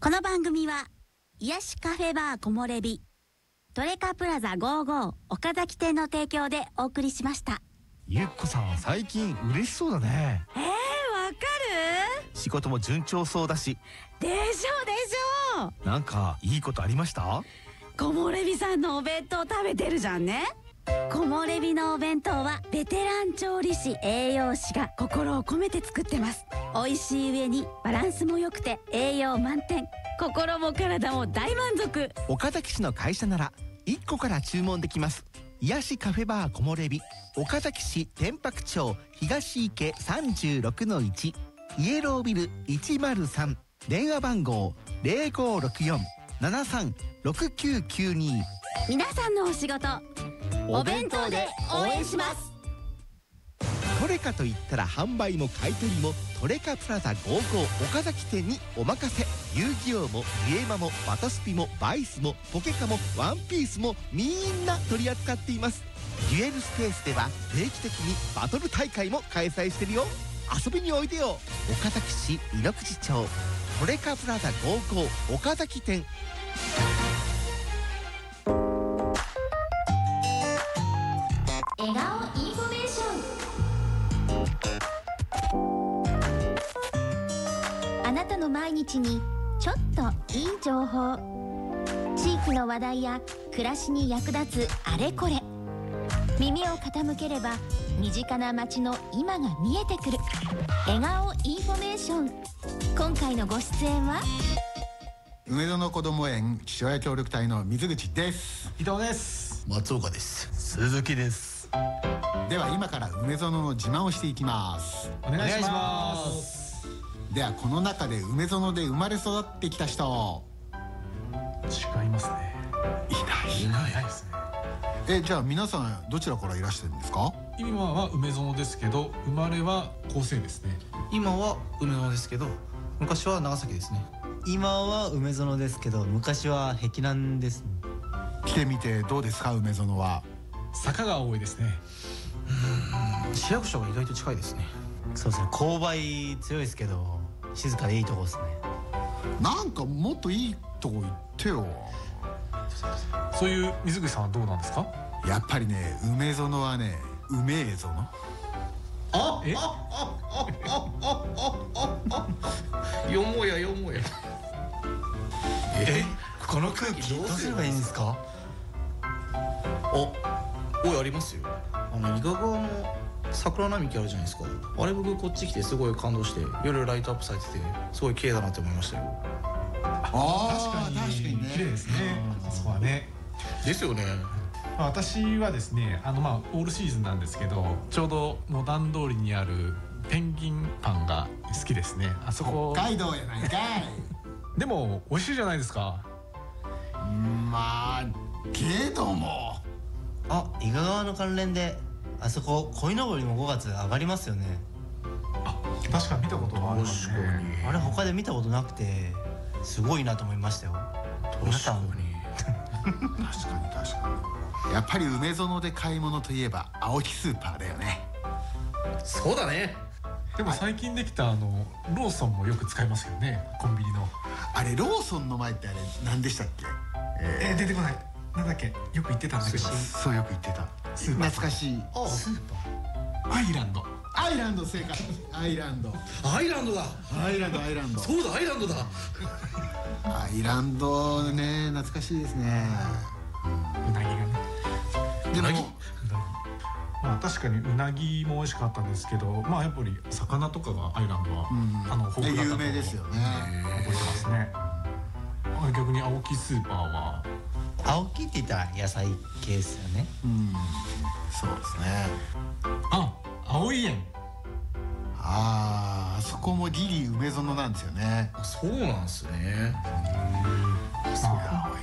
この番組は癒しカフェバー木漏れ日トレカプラザ55岡崎店の提供でお送りしました。 ゆっこさん最近嬉しそうだね。 わかる？ 仕事も順調そうだし。 でしょ。 なんかいいことありました？ 木漏れ日さんのお弁当食べてるじゃんね。木漏れ日のお弁当はベテラン調理師栄養士が心を込めて作ってます。美味しい上にバランスも良くて栄養満点、心も体も大満足。 岡崎市の会社なら1個から注文できます。癒しカフェバー木漏れ日、岡崎市天白町東池 36-1 イエロービル103、電話番号 0564-736992。 皆さんのお仕事お弁当で応援します。 トレカといったら販売も買い取りもトレカプラザ55岡崎店にお任せ。遊戯王もデュエマもバトスピもバイスもポケカもワンピースもみんな取り扱っています。デュエルスペースでは定期的にバトル大会も開催してるよ。遊びにおいでよ。岡崎市井ノ口町トレカプラザ55岡崎店。 笑顔インフォメーション。あなたの毎日にちょっといい情報、地域の話題や暮らしに役立つあれこれ、耳を傾ければ身近な街の今が見えてくる。笑顔インフォメーション。今回のご出演は梅園こども園父親協力隊の水口です。 伊藤です。 松岡です。 鈴木です。 では今から梅園の自慢をしていきます。 お願いします。 ではこの中で梅園で生まれ育ってきた人。 違いますね。 いないですね。じゃあ皆さんどちらからいらしてるんですか？ 今は梅園ですけど生まれは高生ですね。 今は梅園ですけど昔は長崎ですね。 今は梅園ですけど昔は碧南ですね。 来てみてどうですか？梅園は坂が多いですね。 市役所が意外と近いですね。 そうですね、勾配強いですけど静かでいいとこですね。 なんかもっといいとこ行ってよ。 そういう水口さんはどうなんですか？ やっぱりね、梅園はね、うめえぞの。 よもやよもや。 この空気どうすればいいんですか？ おいありますよ。伊賀川の桜並木あるじゃないですか。あれ僕こっち来てすごい感動して夜ライトアップされててすごい綺麗だなって思いましたよ。 確かに綺麗ですね。あそこはね。 ですよね。 私はですねオールシーズンなんですけどちょうどモダン通りにあるペンギンパンが好きですね。あそこ北海道やないかい。 でも美味しいじゃないですか。 まあけども伊賀川の関連であそこ鯉のぼりも5月上がりますよね。 確かに見たことがあるね。 あれ他で見たことなくてすごいなと思いましたよ。 確かにやっぱり梅園で買い物といえば青木スーパーだよね。 そうだね。 でも最近できたローソンもよく使いますよね。コンビニのあれローソンの前ってあれ何でしたっけ？ 出てこない。なんだっけ、よく言ってたんだけど。 そうよく言ってた。懐かしい。 スーパーアイランド正解。アイランドだ。 そうだアイランドだ。 アイランドね、懐かしいですね。 うなぎがね。 でも確かにうなぎも美味しかったんですけど、やっぱり魚とかがアイランドは豊富だったと有名ですよね。 覚えてますね。逆に青木スーパーは青木って言ったら野菜系ですよね。 そうですね。 青い園。 あそこもギリ梅園なんですよね。 そうなんですね。